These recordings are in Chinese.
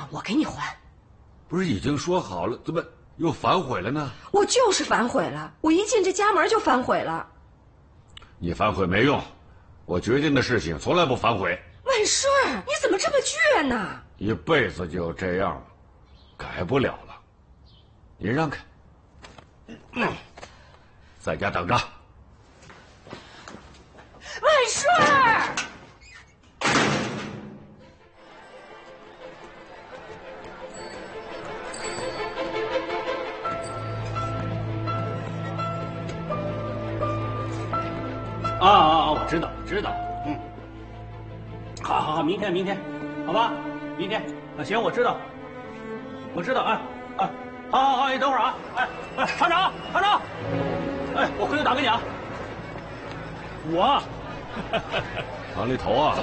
我给你还。 不是已经说好了，怎么又反悔了呢？ 我就是反悔了，我一进这家门就反悔了。 你反悔没用，我决定的事情从来不反悔。 万顺，你怎么这么倔呢？ 一辈子就这样了，改不了了。你让开，在家等着。 万顺。 我知道，好，明天，好吧，明天，行，我知道，好，你等会儿啊，厂长，我回头打给你啊， 唐立头啊， 走，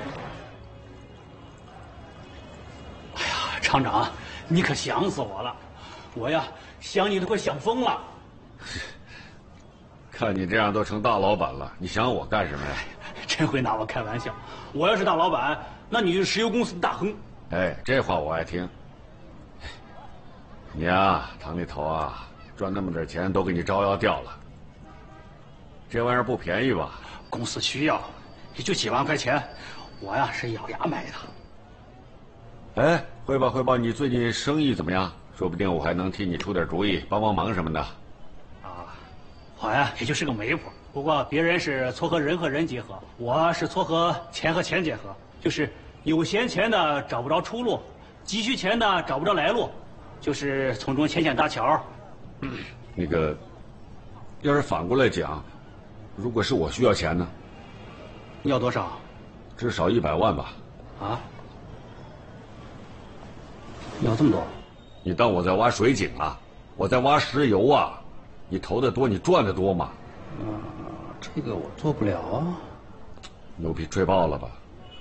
哎呀，厂长，你可想死我了，我呀想你都快想疯了。 看你这样都成大老板了，你想我干什么呀？ 真会拿我开玩笑！我要是大老板，那你就是石油公司的大亨。 哎，这话我爱听。你呀，唐立头啊，赚那么点钱都给你招摇掉了。这玩意儿不便宜吧？ 公司需要，也就几万块钱，我呀是咬牙买的。 哎，汇报，你最近生意怎么样？说不定我还能替你出点主意，帮忙什么的。 我呀，也就是个媒婆，不过别人是撮合人和人结合，我是撮合钱和钱结合，就是有闲钱的找不着出路，急需钱的找不着来路，就是从中牵线搭桥。 那个，要是反过来讲，如果是我需要钱呢？ 要多少？ 至少100万吧。 啊？要这么多？ 你当我在挖水井啊？我在挖石油啊！你投的多，你赚的多嘛？ 这个我做不了啊。 牛皮吹爆了吧？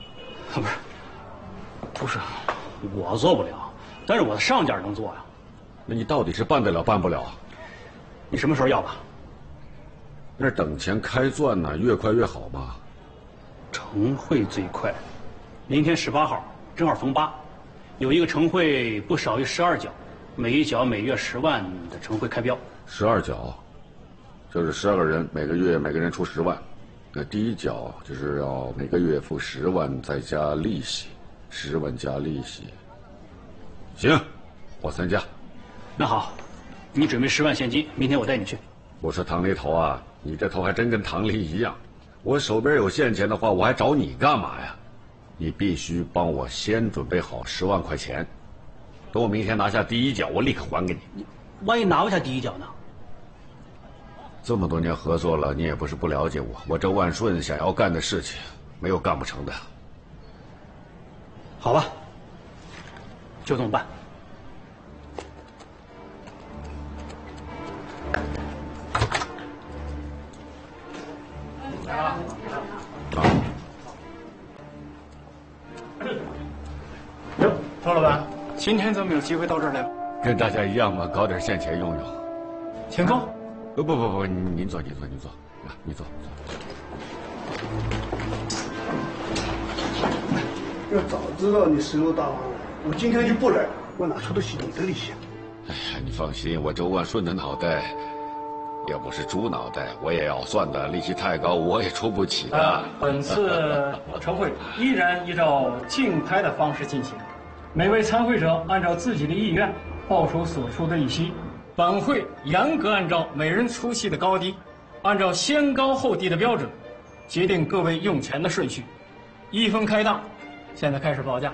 不是，我做不了，但是我的上家能做呀。 那你到底是办得了办不了？ 你什么时候要吧？ 那是等钱开钻呢，越快越好嘛。 晨会最快，明天18号，正好逢8，有一个晨会不少于12角，每一角每月10万的晨会开标。 12角，就是12个人，每个月每个人出10万。那第一角就是要每个月付10万，再加利息，10万加利息。行，我参加。 那好，你准备10万现金，明天我带你去。 我说唐立头啊，你这头还真跟唐离一样。我手边有现钱的话，我还找你干嘛呀？你必须帮我先准备好10万块钱，等我明天拿下第一角，我立刻还给你。 万一拿不下第一角呢？ 这么多年合作了，你也不是不了解我。我这万顺想要干的事情，没有干不成的。 好吧，就这么办。 哟，周老板，今天怎么有机会到这儿来了？ 跟大家一样嘛，搞点现钱用用。 请坐。 不，您坐，啊，你坐。 要早知道你石油大王了，我今天就不来，我哪出得起你的利息？ 哎呀，你放心，我周万顺的脑袋，要不是猪脑袋，我也要算的，利息太高，我也出不起的。 本次晨会依然依照竞拍的方式进行，每位参会者按照自己的意愿报出所出的利息。本会严格按照每人出戏的高低，按照先高后低的标准，决定各位用钱的顺序。1分开档，现在开始报价。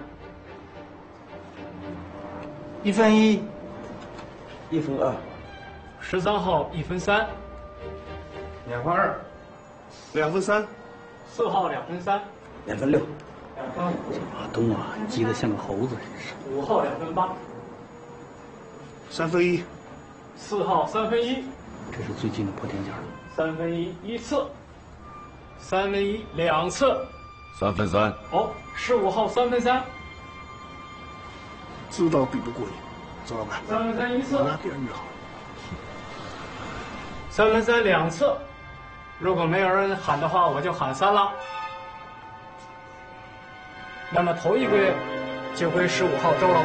1分1，1分2。 13号1分3，2分2，2分3。4号2分3，2 分6。 2分5。 马东啊，急得像个猴子似的。 5号2分8。 3分1。 4号3分1， 这是最近的破天价了。 3分1一次，3分12次 ，3分3。 哦，15号3分3， 知道比不过你，周老板。 3分3一次， 我拿第2越好。 3分32次，如果没有人喊的话，我就喊3了。那么头一个月就归15号周老板。